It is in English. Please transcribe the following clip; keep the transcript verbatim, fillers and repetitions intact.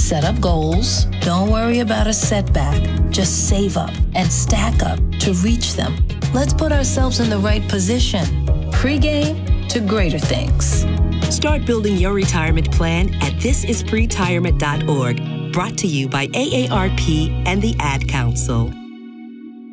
Set up goals. Don't worry about a setback. Just save up and stack up to reach them. Let's put ourselves in the right position. Pre-game to greater things. Start building your retirement plan at this is pretirement dot org. Brought to you by A A R P and the Ad Council.